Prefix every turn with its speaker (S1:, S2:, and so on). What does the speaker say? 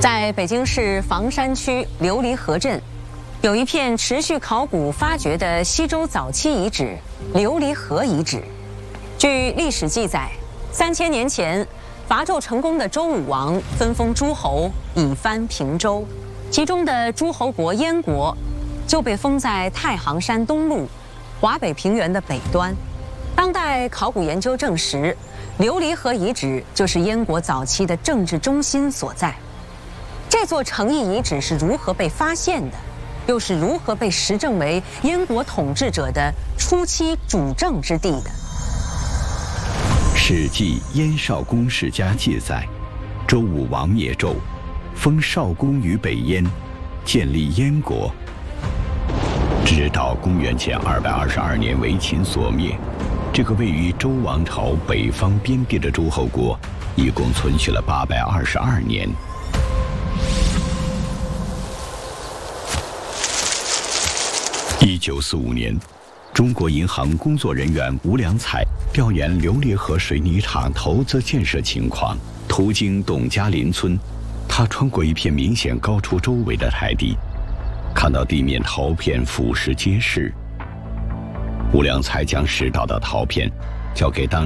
S1: 在北京市房山区琉璃河镇，有一片持续考古发掘的西周早期遗址——琉璃河遗址。据历史记载，3000年前，伐纣成功的周武王分封诸侯，以藩平周。其中的诸侯国燕国，就被封在太行山东麓、华北平原的北端。当代考古研究证实，琉璃河遗址就是燕国早期的政治中心所在。这座城邑遗址是如何被发现的，又是如何被实证为燕国统治者的初期主政之地的？
S2: 《史记·燕少公世家》记载，周武王灭纣，封少公于北燕，建立燕国。直到公元前222年为秦所灭，这个位于周王朝北方边地的诸侯国，一共存续了822年。1945年，中国银行工作人员吴良才调研琉璃河水泥厂投资建设情况，途经董家林村，他穿过一片明显高出周围的台地，看到地面陶片腐蚀结实。吴良才将拾到的陶片交给当